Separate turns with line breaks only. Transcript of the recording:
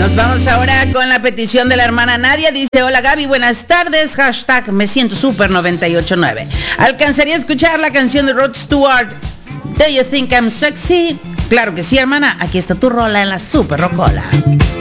Nos vamos ahora con la petición de la hermana Nadia. Dice, hola Gaby, buenas tardes. Hashtag me siento super 98.9. ¿Alcanzaría a escuchar la canción de Rod Stewart? Do you think I'm sexy? Claro que sí, hermana. Aquí está tu rola en la Super Rocola.